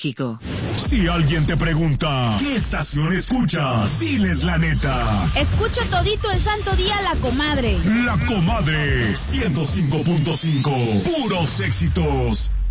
México. Si alguien te pregunta, ¿qué estación escuchas? Diles la neta. Escucho todito el santo día La Comadre. La Comadre, 105.5, puros éxitos.